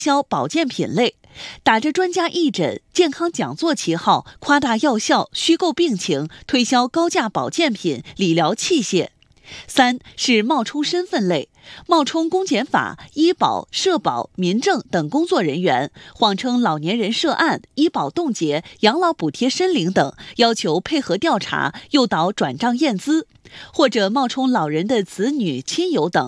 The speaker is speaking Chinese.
销保健品类，打着专家义诊、健康讲座旗号，夸大药效、虚构病情，推销高价保健品、理疗器械。3是冒充身份类，冒充公检法、医保、社保、民政等工作人员，谎称老年人涉案、医保冻结、养老补贴申领等，要求配合调查，诱导转账验资，或者冒充老人的子女、亲友等。